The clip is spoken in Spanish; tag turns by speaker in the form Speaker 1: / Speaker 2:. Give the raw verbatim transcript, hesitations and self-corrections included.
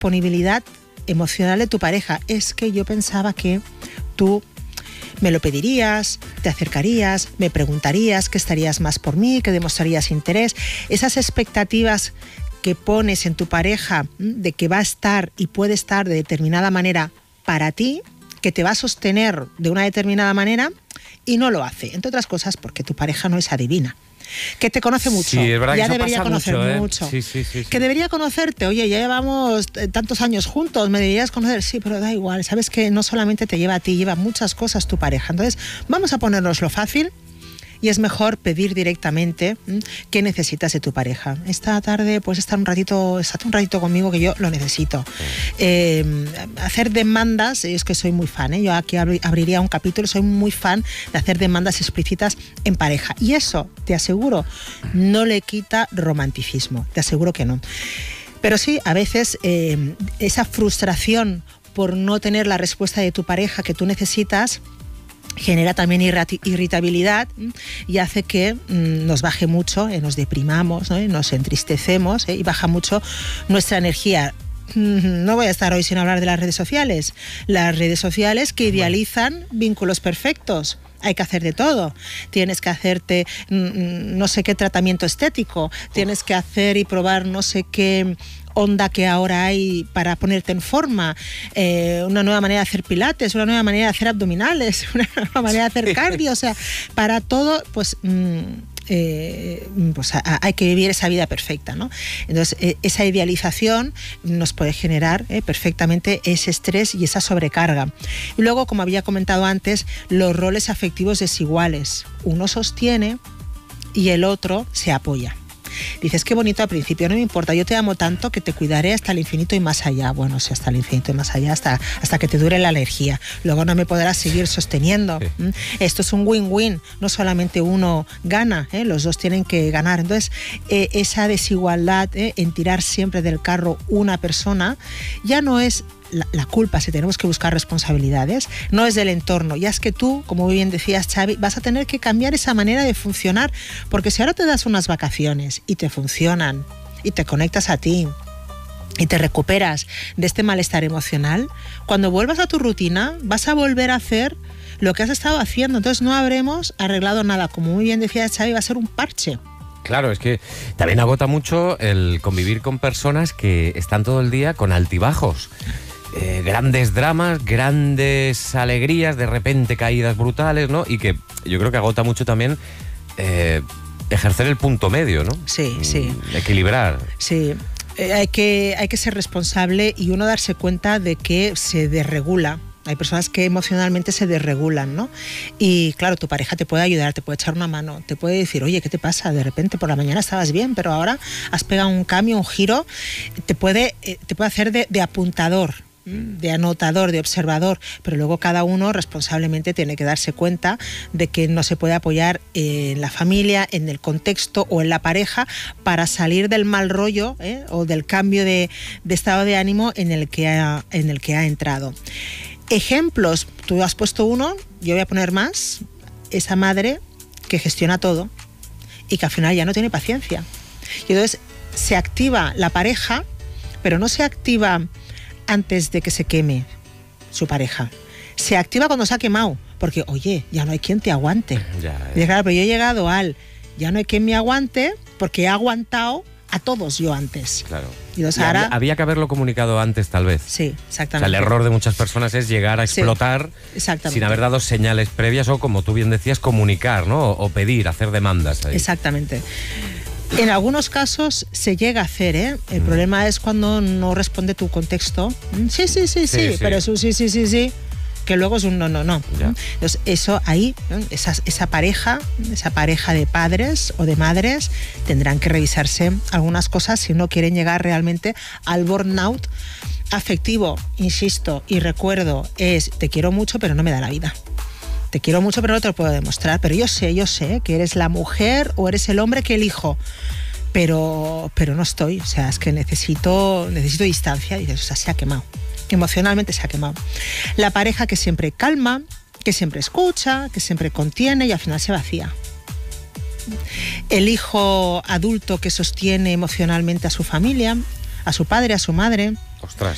Speaker 1: disponibilidad emocional de tu pareja. Es que yo pensaba que tú me lo pedirías, te acercarías, me preguntarías, que estarías más por mí, que demostrarías interés. Esas expectativas que pones en tu pareja de que va a estar y puede estar de determinada manera para ti, que te va a sostener de una determinada manera y no lo hace. Entre otras cosas porque tu pareja no es adivina. Que te conoce mucho,
Speaker 2: sí, es verdad
Speaker 1: ya
Speaker 2: que
Speaker 1: debería conocer
Speaker 2: mucho, ¿eh?
Speaker 1: mucho.
Speaker 2: Sí, sí, sí, sí.
Speaker 1: Que debería conocerte, oye, ya llevamos tantos años juntos, me deberías conocer, sí, pero da igual, sabes que no solamente te lleva a ti, lleva muchas cosas tu pareja. Entonces, vamos a ponernos lo fácil. Y es mejor pedir directamente ¿m? qué necesitas de tu pareja. Esta tarde, pues estar un ratito, estate un ratito conmigo que yo lo necesito. Eh, hacer demandas, es que soy muy fan, ¿eh? Yo aquí abriría un capítulo, soy muy fan de hacer demandas explícitas en pareja. Y eso, te aseguro, no le quita romanticismo, te aseguro que no. Pero sí, a veces eh, esa frustración por no tener la respuesta de tu pareja que tú necesitas, genera también irritabilidad y hace que mmm, nos baje mucho, eh, nos deprimamos, ¿no? Nos entristecemos eh, y baja mucho nuestra energía. No voy a estar hoy sin hablar de las redes sociales. Las redes sociales que idealizan vínculos perfectos. Hay que hacer de todo. Tienes que hacerte mmm, no sé qué tratamiento estético, tienes que hacer y probar no sé qué onda que ahora hay para ponerte en forma, eh, una nueva manera de hacer pilates, una nueva manera de hacer abdominales, una nueva manera de hacer cardio, o sea, para todo, pues... Mmm, Eh, pues a, a, hay que vivir esa vida perfecta, ¿no? Entonces, eh, esa idealización nos puede generar eh, perfectamente ese estrés y esa sobrecarga. Y luego, como había comentado antes, los roles afectivos desiguales. Uno sostiene y el otro se apoya. Dices, qué bonito al principio, no me importa, yo te amo tanto que te cuidaré hasta el infinito y más allá. Bueno, sí, hasta el infinito y más allá, hasta, hasta que te dure la energía. Luego no me podrás seguir sosteniendo. Sí. ¿Mm? Esto es un win-win, no solamente uno gana, ¿eh? Los dos tienen que ganar. Entonces, eh, esa desigualdad eh, en tirar siempre del carro una persona ya no es La, la culpa, si tenemos que buscar responsabilidades, no es del entorno, ya es que tú, como muy bien decías, Xavi, vas a tener que cambiar esa manera de funcionar, porque si ahora te das unas vacaciones y te funcionan, y te conectas a ti, y te recuperas de este malestar emocional, cuando vuelvas a tu rutina, vas a volver a hacer lo que has estado haciendo, entonces no habremos arreglado nada, como muy bien decía Xavi, va a ser un parche.
Speaker 2: Claro, es que también agota mucho el convivir con personas que están todo el día con altibajos. Eh, grandes dramas, grandes alegrías, de repente caídas brutales, ¿no? Y que yo creo que agota mucho también eh, ejercer el punto medio, ¿no?
Speaker 1: Sí, sí.
Speaker 2: Equilibrar.
Speaker 1: Sí, eh, hay que, hay que ser responsable y uno darse cuenta de que se desregula. Hay personas que emocionalmente se desregulan, ¿no? Y claro, tu pareja te puede ayudar, te puede echar una mano, te puede decir, oye, ¿qué te pasa? De repente por la mañana estabas bien, pero ahora has pegado un cambio, un giro, te puede, eh, te puede hacer de, de apuntador, de anotador, de observador, pero luego cada uno responsablemente tiene que darse cuenta de que no se puede apoyar en la familia, en el contexto o en la pareja para salir del mal rollo ¿eh? o del cambio de, de estado de ánimo en el que ha, en el que ha entrado. Ejemplos, tú has puesto uno, yo voy a poner más. Esa madre que gestiona todo y que al final ya no tiene paciencia. Y entonces se activa la pareja, pero no se activa antes de que se queme su pareja. Se activa cuando se ha quemado, porque, oye, ya no hay quien te aguante. Ya, ya. Y claro, pero yo he llegado al, ya no hay quien me aguante, porque he aguantado a todos yo antes.
Speaker 2: Claro.
Speaker 1: Y entonces ahora...
Speaker 2: había, había que haberlo comunicado antes, tal vez.
Speaker 1: Sí, exactamente.
Speaker 2: O sea, el error de muchas personas es llegar a explotar
Speaker 1: sí,
Speaker 2: sin haber dado señales previas o, como tú bien decías, comunicar, ¿no? O, o pedir, hacer demandas ahí.
Speaker 1: Exactamente. En algunos casos se llega a hacer, ¿eh? El mm. problema es cuando no responde tu contexto. Sí, sí, sí, sí, sí, sí. Pero eso sí, sí, sí, sí, que luego es un no, no, no. Ya. Entonces, eso ahí, esa, esa pareja, esa pareja de padres o de madres, tendrán que revisarse algunas cosas si no quieren llegar realmente al burnout afectivo. Insisto y recuerdo, es te quiero mucho, pero no me da la vida. Te quiero mucho, pero no te lo puedo demostrar. Pero yo sé, yo sé que eres la mujer o eres el hombre que elijo. Pero, pero no estoy. O sea, es que necesito, necesito distancia. Y dices, o sea, se ha quemado. Emocionalmente se ha quemado. La pareja que siempre calma, que siempre escucha, que siempre contiene y al final se vacía. El hijo adulto que sostiene emocionalmente a su familia, a su padre, a su madre.
Speaker 2: Ostras.